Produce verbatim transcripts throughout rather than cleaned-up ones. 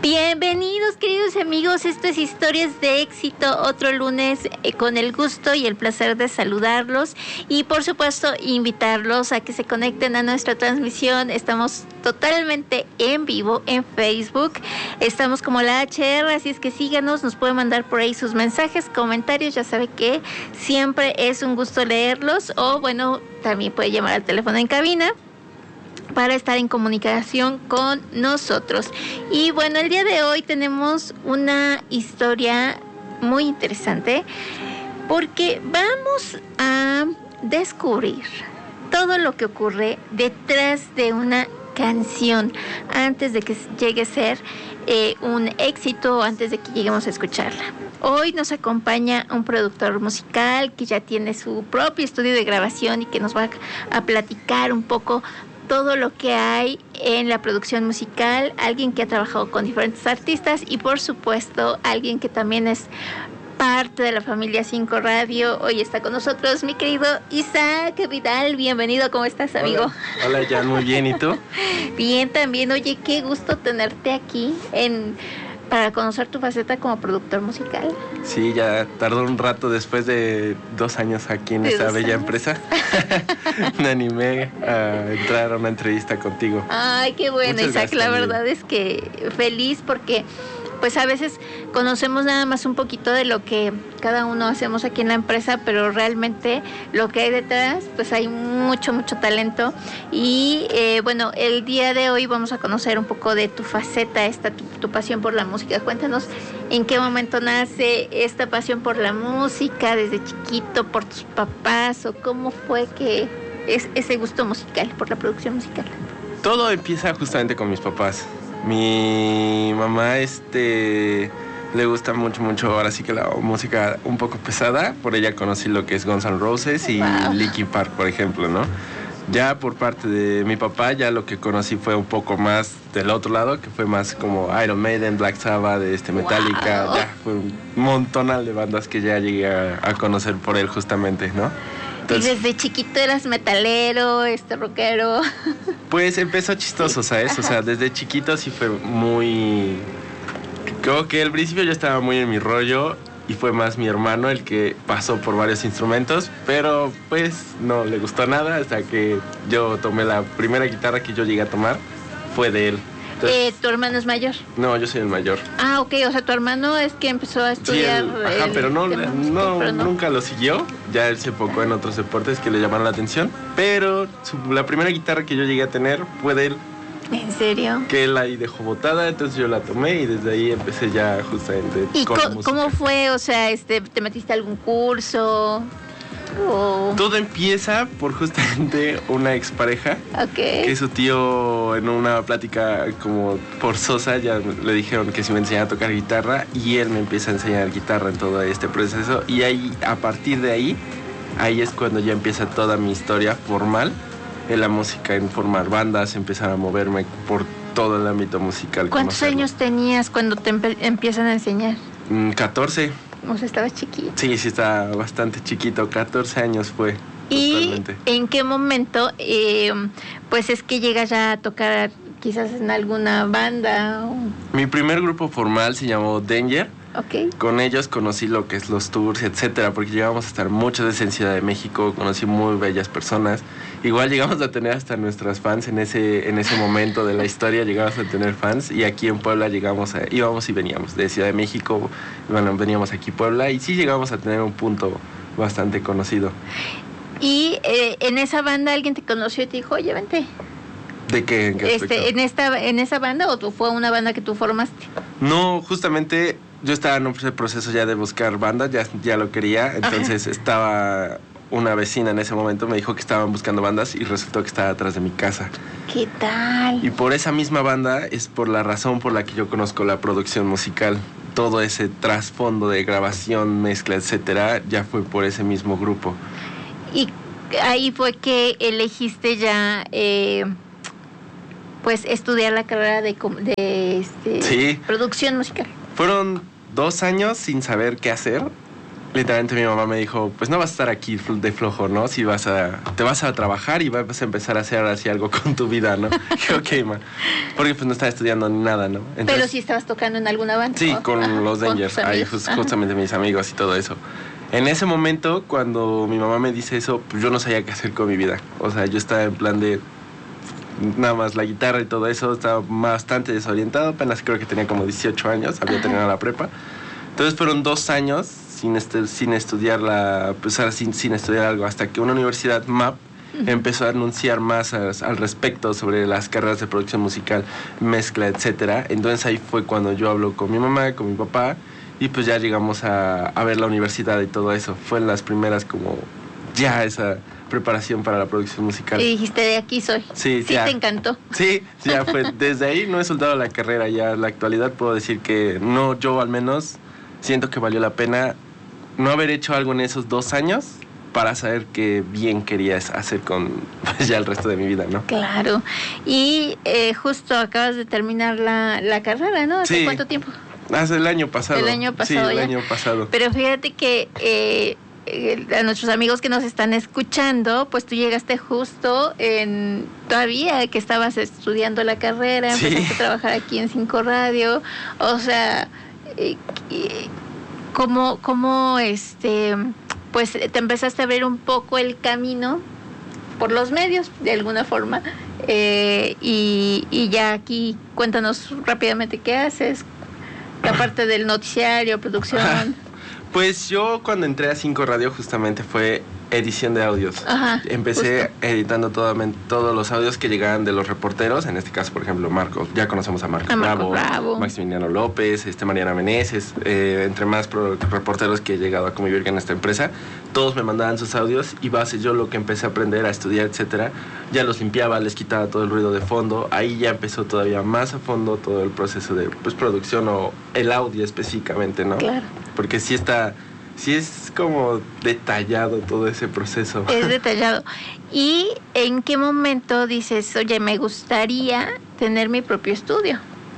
Bienvenidos, queridos amigos, esto es Historias de Éxito, otro lunes eh, con el gusto y el placer de saludarlos y por supuesto invitarlos a que se conecten a nuestra transmisión. Estamos totalmente en vivo en Facebook, estamos como la H R, así es que síganos, nos pueden mandar por ahí sus mensajes, comentarios, ya sabe que siempre es un gusto leerlos, o bueno, también puede llamar al teléfono en cabina para estar en comunicación con nosotros. Y bueno, el día de hoy tenemos una historia muy interesante porque vamos a descubrir todo lo que ocurre detrás de una canción antes de que llegue a ser eh, un éxito, antes de que lleguemos a escucharla. Hoy nos acompaña un productor musical que ya tiene su propio estudio de grabación y que nos va a, a platicar un poco todo lo que hay en la producción musical, alguien que ha trabajado con diferentes artistas y por supuesto alguien que también es parte de la familia cinco Radio. Hoy está con nosotros mi querido Isaac Vidal. Bienvenido, ¿cómo estás, amigo? Hola, Hola Jan, muy bien, ¿y tú? Bien, también. Oye, qué gusto tenerte aquí en para conocer tu faceta como productor musical. Sí, ya tardó un rato después de dos años aquí en esta bella años? empresa. Me animé a entrar a una entrevista contigo. Ay, qué bueno, Muchas Isaac. La también. verdad es que feliz porque pues a veces conocemos nada más un poquito de lo que cada uno hacemos aquí en la empresa, pero realmente lo que hay detrás, pues hay mucho, mucho talento. Y eh, bueno, el día de hoy vamos a conocer un poco de tu faceta, esta tu, tu pasión por la música. Cuéntanos en qué momento nace esta pasión por la música, desde chiquito, por tus papás, o cómo fue que es ese gusto musical, por la producción musical. Todo empieza justamente con mis papás. Mi mamá este le gusta mucho, mucho ahora sí que la música un poco pesada. Por ella conocí lo que es Guns N' Roses y wow. Linkin Park, por ejemplo, ¿no? Ya por parte de mi papá, ya lo que conocí fue un poco más del otro lado, que fue más como Iron Maiden, Black Sabbath, este, Metallica. Wow. Ya fue un montonal de bandas que ya llegué a, a conocer por él justamente, ¿no? Entonces, ¿y desde chiquito eras metalero, este rockero? Pues empezó chistoso, ¿sabes? O sea, desde chiquito sí fue muy... Creo que al principio yo estaba muy en mi rollo y fue más mi hermano el que pasó por varios instrumentos, pero pues no le gustó nada hasta que yo tomé la primera guitarra que yo llegué a tomar, fue de él. Entonces, eh, ¿tu hermano es mayor? No, yo soy el mayor. Ah, ok, o sea, tu hermano es que empezó a estudiar... Sí, él, ajá, pero no, no, no pero no, nunca lo siguió. Ya él se enfocó en otros deportes que le llamaron la atención. Pero su, la primera guitarra que yo llegué a tener fue de él. ¿En serio? Que él ahí dejó botada, entonces yo la tomé y desde ahí empecé ya justamente ¿Y con co- la música. ¿Cómo fue? O sea, este, ¿te metiste a algún curso? Oh. Todo empieza por justamente una expareja, okay. que su tío en una plática como forzosa ya le dijeron que si me enseñaba a tocar guitarra y él me empieza a enseñar guitarra en todo este proceso y ahí, a partir de ahí, ahí es cuando ya empieza toda mi historia formal en la música, en formar bandas, empezar a moverme por todo el ámbito musical. ¿Cuántos conocerlo. años tenías cuando te empe- empiezan a enseñar? Mm, catorce. O sea, estabas chiquito. Sí, sí, estaba bastante chiquito. catorce años fue. ¿Y totalmente. en qué momento, eh, pues es que llegas ya a tocar quizás en alguna banda? O... Mi primer grupo formal se llamó Danger. Okay. Con ellos conocí lo que es los tours, etcétera, porque llegamos a estar muchas veces en Ciudad de México, conocí muy bellas personas. Igual llegamos a tener hasta nuestras fans en ese en ese momento de la historia, llegamos a tener fans y aquí en Puebla llegamos a, íbamos y veníamos de Ciudad de México, bueno, veníamos aquí a Puebla y sí llegamos a tener un punto bastante conocido. Y eh, en esa banda alguien te conoció y te dijo, oye, vente. ¿De qué? ¿En qué este, en esta en esa banda o tú, fue una banda que tú formaste? No, justamente yo estaba en un proceso ya de buscar bandas, ya, ya lo quería, entonces Ajá. estaba una vecina en ese momento, me dijo que estaban buscando bandas y resultó que estaba atrás de mi casa. ¿Qué tal? Y por esa misma banda es por la razón por la que yo conozco la producción musical. Todo ese trasfondo de grabación, mezcla, etcétera, ya fue por ese mismo grupo. Y ahí fue que elegiste ya... Eh... pues estudiar la carrera de, de este, sí. producción musical. Fueron dos años sin saber qué hacer literalmente mi mamá me dijo, pues no vas a estar aquí de flojo, ¿no? Si vas a, te vas a trabajar y vas a empezar a hacer así algo con tu vida, ¿no? Dije, ok, ma. Porque pues no estaba estudiando ni nada, ¿no? Entonces, pero sí estabas tocando en alguna banda. Sí, ¿no? con Ajá, los Dangers, ahí just, justamente mis amigos y todo eso. En ese momento, cuando mi mamá me dice eso, pues yo no sabía qué hacer con mi vida. O sea, yo estaba en plan de nada más la guitarra y todo eso, estaba bastante desorientado, apenas creo que tenía como dieciocho años, había Ajá. terminado la prepa. Entonces fueron dos años sin, este, sin estudiar la, pues, sin, sin estudiar algo, hasta que una universidad, M A P, uh-huh. empezó a anunciar más a, al respecto sobre las carreras de producción musical, mezcla, etcétera. Entonces ahí fue cuando yo hablo con mi mamá, con mi papá, y pues ya llegamos a, a ver la universidad y todo eso. Fue en las primeras como ya esa preparación para la producción musical. Y dijiste, de aquí soy. Sí, sí ya. Te encantó. Sí, ya fue. Desde ahí no he soltado la carrera. Ya en la actualidad puedo decir que no, yo al menos siento que valió la pena no haber hecho algo en esos dos años para saber qué bien quería hacer con pues, ya el resto de mi vida, ¿no? Claro. Y eh, justo acabas de terminar la, la carrera, ¿no? ¿Hace sí. cuánto tiempo? Hace el año pasado. El año pasado. Sí, el ya. año pasado. Pero fíjate que eh, eh, a nuestros amigos que nos están escuchando, pues tú llegaste justo en todavía que estabas estudiando la carrera, sí. empezaste a trabajar aquí en Cinco Radio, o sea, eh, eh, cómo, cómo este, pues te empezaste a ver un poco el camino por los medios, de alguna forma, eh, y, y ya aquí cuéntanos rápidamente qué haces. La parte del noticiario, producción. Pues yo cuando entré a Cinco Radio justamente fue edición de audios. Ajá, Empecé justo. editando todo, todos los audios que llegaban de los reporteros, en este caso, por ejemplo, Marcos, ya conocemos a Marcos, a Marcos Bravo, Bravo, Maximiliano López, este Mariana Meneses, eh, entre más pro, reporteros que he llegado a convivir en esta empresa, todos me mandaban sus audios y base yo lo que empecé a aprender, a estudiar, etcétera, ya los limpiaba, les quitaba todo el ruido de fondo, ahí ya empezó todavía más a fondo todo el proceso de pues, producción o el audio específicamente, ¿no? Claro. Porque sí está... Sí es como detallado todo ese proceso. Es detallado. ¿Y en qué momento dices, oye, me gustaría tener mi propio estudio?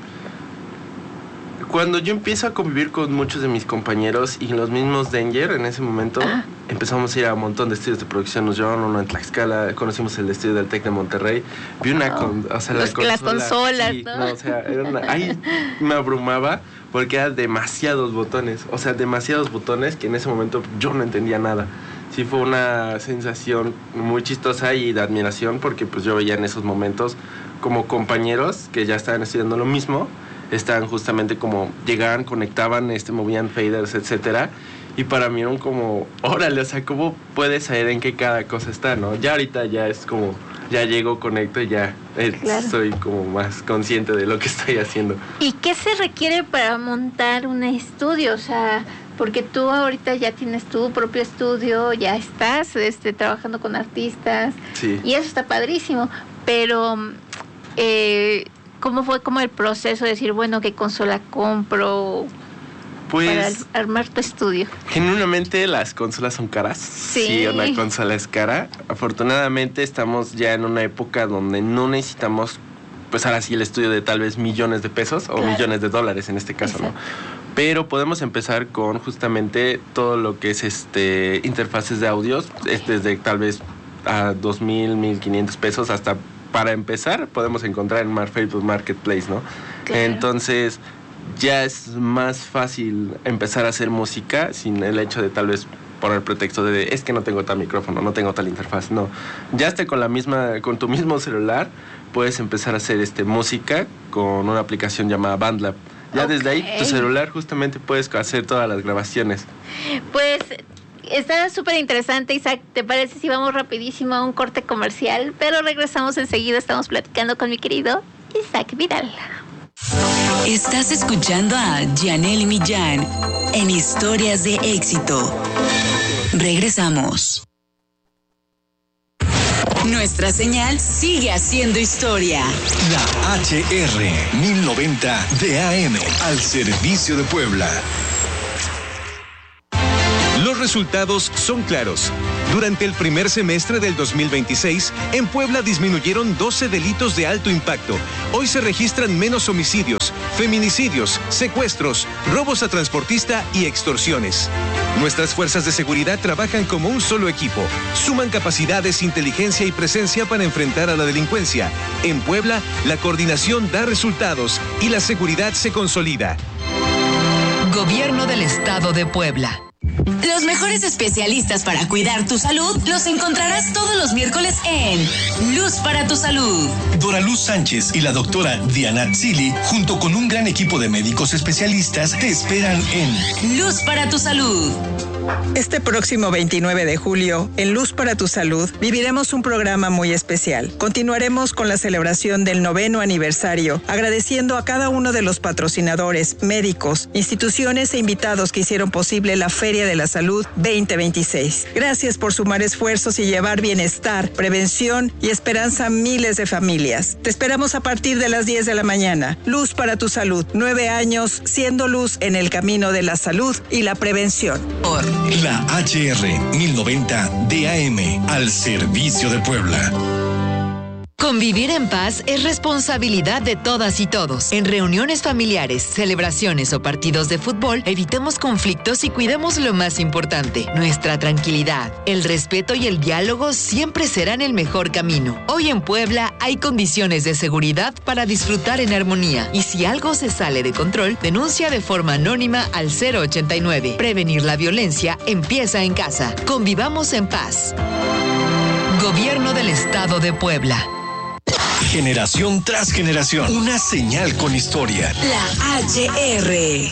Cuando yo empiezo a convivir con muchos de mis compañeros y los mismos Danger, en ese momento ah. empezamos a ir a un montón de estudios de producción. Nos llevaron uno en Tlaxcala, conocimos el estudio del TEC de Monterrey. Vi una... Oh. Con, o sea, Los, la consola, las consolas, sí, ¿no? no, o sea, era una, ahí me abrumaba porque eran demasiados botones. O sea, demasiados botones que en ese momento yo no entendía nada. Sí fue una sensación muy chistosa y de admiración porque pues yo veía en esos momentos como compañeros que ya estaban estudiando lo mismo, estaban justamente como llegaban, conectaban, este, movían faders, etcétera. Y para mí eran como, órale, o sea, ¿cómo puedes saber en qué cada cosa está, no? Ya ahorita ya es como, ya llego, conecto y ya eh, claro. soy como más consciente de lo que estoy haciendo. ¿Y qué se requiere para montar un estudio? O sea, porque tú ahorita ya tienes tu propio estudio, ya estás este, trabajando con artistas. Sí. Y eso está padrísimo, pero... Eh, ¿cómo fue como el proceso de decir, bueno, qué consola compro pues, para armar tu estudio? Genuinamente las consolas son caras. Sí. Sí, una consola es cara. Afortunadamente estamos ya en una época donde no necesitamos, pues ahora sí, el estudio de tal vez millones de pesos o claro. millones de dólares en este caso, exacto. ¿no? Pero podemos empezar con justamente todo lo que es este interfaces de audios, es desde tal vez a dos mil, mil quinientos pesos hasta... Para empezar, podemos encontrar en Facebook Marketplace, ¿no? Claro. Entonces, ya es más fácil empezar a hacer música sin el hecho de tal vez poner pretexto de es que no tengo tal micrófono, no tengo tal interfaz, no. Ya hasta con la misma, con tu mismo celular puedes empezar a hacer este música con una aplicación llamada BandLab. Ya okay. desde ahí tu celular justamente puedes hacer todas las grabaciones. Pues está súper interesante, Isaac. ¿Te parece si vamos rapidísimo a un corte comercial? Pero regresamos enseguida. Estamos platicando con mi querido Isaac Vidal. Estás escuchando a Yanely Millán en Historias de Éxito. Regresamos. Nuestra señal sigue haciendo historia. La H R mil noventa de A M al servicio de Puebla. Los resultados son claros. Durante el primer semestre del dos mil veintiséis, en Puebla disminuyeron doce delitos de alto impacto. Hoy se registran menos homicidios, feminicidios, secuestros, robos a transportista y extorsiones. Nuestras fuerzas de seguridad trabajan como un solo equipo. Suman capacidades, inteligencia y presencia para enfrentar a la delincuencia. En Puebla, la coordinación da resultados y la seguridad se consolida. Gobierno del Estado de Puebla. Los mejores especialistas para cuidar tu salud los encontrarás todos los miércoles en Luz para tu Salud. Dora Luz Sánchez y la doctora Diana Zili, junto con un gran equipo de médicos especialistas, te esperan en Luz para tu Salud. Este próximo veintinueve de julio, en Luz para tu Salud, viviremos un programa muy especial. Continuaremos con la celebración del noveno aniversario, agradeciendo a cada uno de los patrocinadores, médicos, instituciones e invitados que hicieron posible la Feria de la Salud veinte veintiséis. Gracias por sumar esfuerzos y llevar bienestar, prevención y esperanza a miles de familias. Te esperamos a partir de las diez de la mañana. Luz para tu Salud, nueve años siendo luz en el camino de la salud y la prevención. Por la H R mil noventa D A M, al servicio de Puebla. Convivir en paz es responsabilidad de todas y todos. En reuniones familiares, celebraciones o partidos de fútbol, evitemos conflictos y cuidemos lo más importante, nuestra tranquilidad. El respeto y el diálogo siempre serán el mejor camino. Hoy en Puebla hay condiciones de seguridad para disfrutar en armonía. Y si algo se sale de control, denuncia de forma anónima al cero ochenta y nueve. Prevenir la violencia empieza en casa. Convivamos en paz. Gobierno del Estado de Puebla. Generación tras generación, una señal con historia. La H R.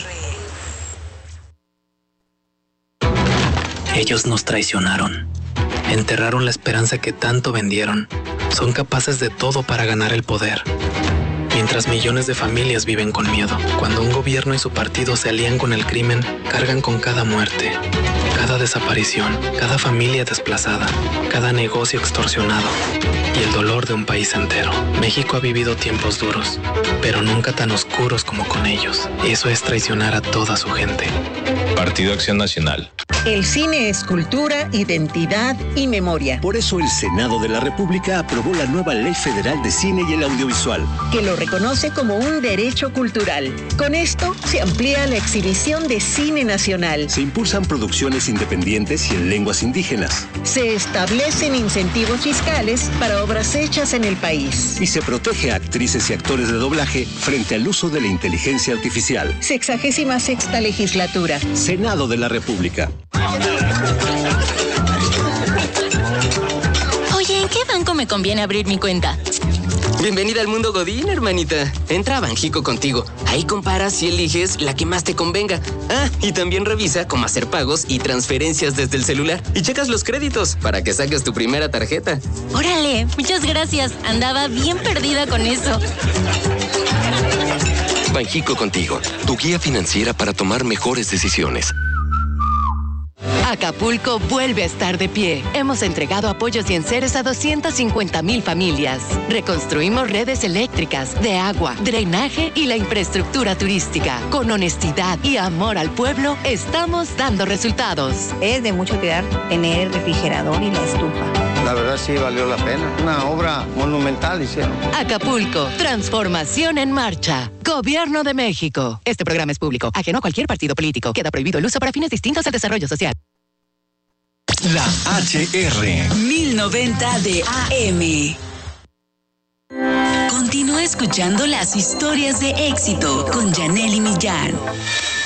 Ellos nos traicionaron. Enterraron la esperanza que tanto vendieron. Son capaces de todo para ganar el poder. Mientras millones de familias viven con miedo. Cuando un gobierno y su partido se alían con el crimen, cargan con cada muerte, cada desaparición, cada familia desplazada, cada negocio extorsionado y el dolor de un país entero. México ha vivido tiempos duros, pero nunca tan oscuros como con ellos. Eso es traicionar a toda su gente. Partido Acción Nacional. El cine es cultura, identidad y memoria. Por eso el Senado de la República aprobó la nueva Ley Federal de Cine y el Audiovisual, que lo reconoce como un derecho cultural. Con esto se amplía la exhibición de cine nacional. Se impulsan producciones independientes y en lenguas indígenas. Se establecen incentivos fiscales para obras hechas en el país. Y se protege a actrices y actores de doblaje frente al uso de la inteligencia artificial. Sexagésima sexta legislatura. Senado de la República. Oye, ¿en qué banco me conviene abrir mi cuenta? Bienvenida al mundo Godín, hermanita. Entra a Banjico Contigo. Ahí comparas y eliges la que más te convenga. Ah, y también revisa cómo hacer pagos y transferencias desde el celular. Y checas los créditos para que saques tu primera tarjeta. Órale, muchas gracias. Andaba bien perdida con eso. Banjico Contigo, tu guía financiera para tomar mejores decisiones. Acapulco vuelve a estar de pie. Hemos entregado apoyos y enseres a doscientas cincuenta mil familias. Reconstruimos redes eléctricas, de agua, drenaje y la infraestructura turística. Con honestidad y amor al pueblo, estamos dando resultados. Es de mucho cuidar tener el refrigerador y la estufa. La verdad sí valió la pena. Una obra monumental hicieron. Acapulco, transformación en marcha. Gobierno de México. Este programa es público, ajeno a cualquier partido político. Queda prohibido el uso para fines distintos al desarrollo social. La H R mil noventa de A M. Continúa escuchando las historias de éxito con Yanely Millán.